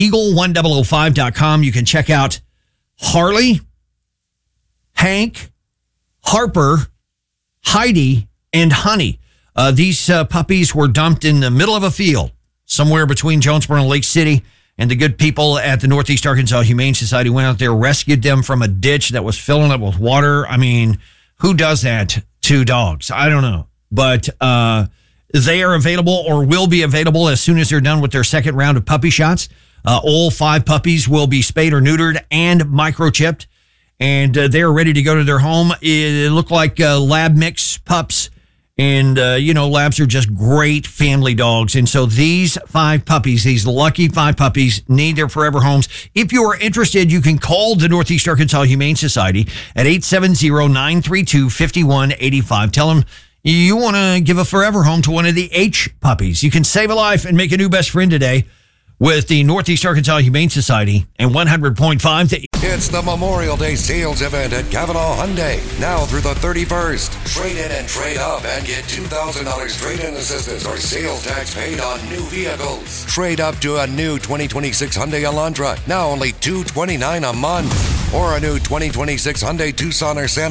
Eagle1005.com. You can check out Harley, Hank, Harper, Heidi, and Honey. These puppies were dumped in the middle of a field somewhere between Jonesboro and Lake City, and the good people at the Northeast Arkansas Humane Society went out there, rescued them from a ditch that was filling up with water. I mean, who does that to dogs? I don't know. But they are available or will be available as soon as they're done with their second round of puppy shots. All 5 puppies will be spayed or neutered and microchipped, and they're ready to go to their home. It looked like lab mix pups. And, labs are just great family dogs. And so these 5 puppies, these lucky 5 puppies, need their forever homes. If you are interested, you can call the Northeast Arkansas Humane Society at 870-932-5185. Tell them you want to give a forever home to one of the H puppies. You can save a life and make a new best friend today with the Northeast Arkansas Humane Society and 100.5. It's the Memorial Day sales event at Cavanaugh Hyundai, now through the 31st. Trade in and trade up and get $2,000 trade-in assistance or sales tax paid on new vehicles. Trade up to a new 2026 Hyundai Elantra, now only $229 a month. Or a new 2026 Hyundai Tucson or Santa